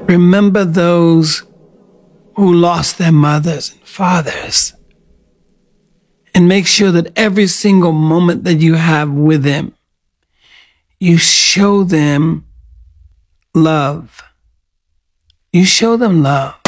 Remember those who lost their mothers and fathers. And make sure that every single moment that you have with them, you show them love. You show them love.